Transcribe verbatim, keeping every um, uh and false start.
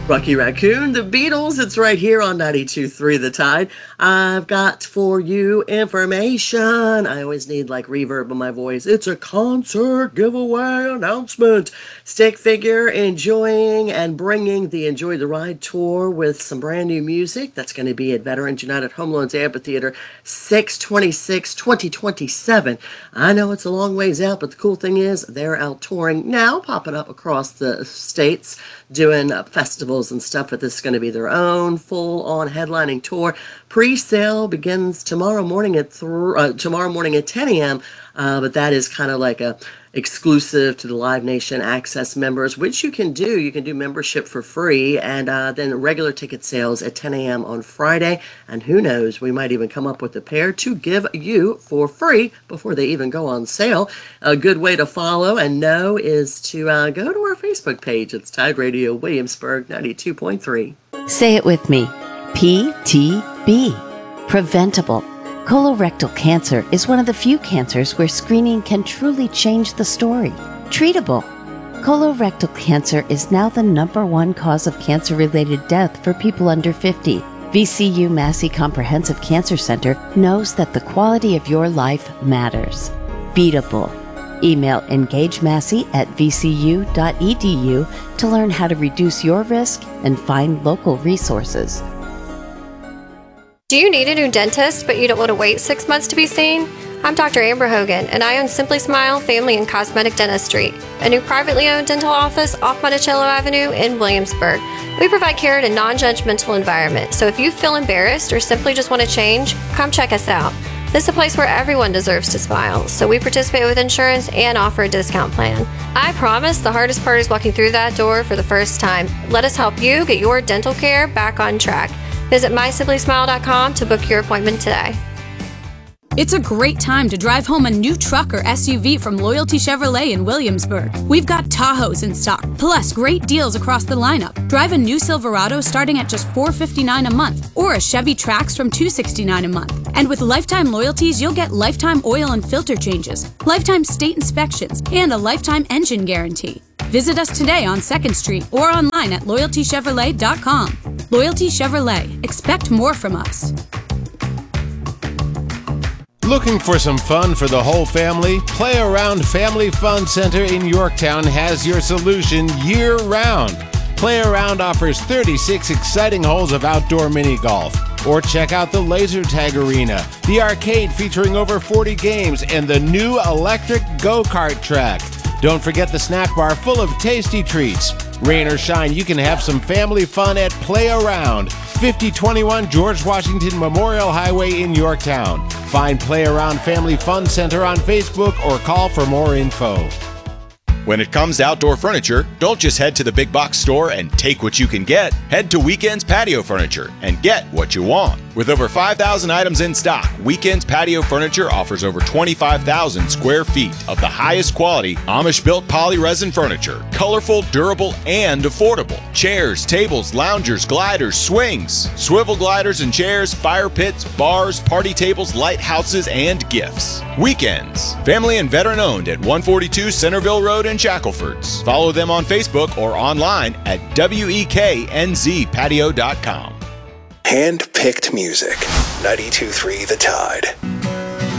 Rocky Raccoon, the Beatles, it's right here on ninety-two point three The Tide. I've got for you information. I always need like reverb in my voice. It's a concert giveaway announcement. Stick Figure enjoying and bringing the Enjoy the Ride tour with some brand new music. That's going to be at Veterans United Home Loans Amphitheater, six twenty-six twenty twenty-seven. I know it's a long ways out, but the cool thing is they're out touring now, popping up across the states, doing uh, festivals and stuff, but this is going to be their own full-on headlining tour. Pre-sale begins tomorrow morning at th- uh, tomorrow morning at ten a.m., uh, but that is kind of like a exclusive to the Live Nation Access members, which you can do. You can do membership for free, and uh, then regular ticket sales at ten a.m. on Friday. And who knows, we might even come up with a pair to give you for free before they even go on sale. A good way to follow and know is to uh, go to our Facebook page. It's Tide Radio Williamsburg ninety-two point three. Say it with me. P T B. Preventable. Colorectal cancer is one of the few cancers where screening can truly change the story. Treatable. Colorectal cancer is now the number one cause of cancer-related death for people under fifty. V C U Massey Comprehensive Cancer Center knows that the quality of your life matters. Beatable. Email engagemassey at v c u dot e d u to learn how to reduce your risk and find local resources. Do you need a new dentist, but you don't want to wait six months to be seen? I'm Doctor Amber Hogan, and I own Simply Smile Family and Cosmetic Dentistry, a new privately owned dental office off Monticello Avenue in Williamsburg. We provide care in a non-judgmental environment, so if you feel embarrassed or simply just want to change, come check us out. This is a place where everyone deserves to smile, so we participate with insurance and offer a discount plan. I promise the hardest part is walking through that door for the first time. Let us help you get your dental care back on track. Visit my simply smile dot com to book your appointment today. It's a great time to drive home a new truck or S U V from Loyalty Chevrolet in Williamsburg. We've got Tahoes in stock, plus great deals across the lineup. Drive a new Silverado starting at just four hundred fifty-nine dollars a month, or a Chevy Trax from two hundred sixty-nine dollars a month. And with lifetime loyalties, you'll get lifetime oil and filter changes, lifetime state inspections, and a lifetime engine guarantee. Visit us today on second Street or online at loyalty chevrolet dot com. Loyalty Chevrolet. Expect more from us. Looking for some fun for the whole family? Play Around Family Fun Center in Yorktown has your solution year-round. Play Around offers thirty-six exciting holes of outdoor mini golf. Or check out the laser tag arena, the arcade featuring over forty games, and the new electric go-kart track. Don't forget the snack bar full of tasty treats. Rain or shine, you can have some family fun at Play Around, fifty twenty-one George Washington Memorial Highway in Yorktown. Find Play Around Family Fun Center on Facebook or call for more info. When it comes to outdoor furniture, don't just head to the big box store and take what you can get. Head to Weekends Patio Furniture and get what you want. With over five thousand items in stock, Weekends Patio Furniture offers over twenty-five thousand square feet of the highest quality Amish-built poly-resin furniture. Colorful, durable, and affordable. Chairs, tables, loungers, gliders, swings, swivel gliders and chairs, fire pits, bars, party tables, lighthouses, and gifts. Weekends. Family and veteran owned at one forty-two Centerville Road in Shacklefords. Follow them on Facebook or online at weeknz patio dot com. Hand-picked music. ninety-two point three The Tide.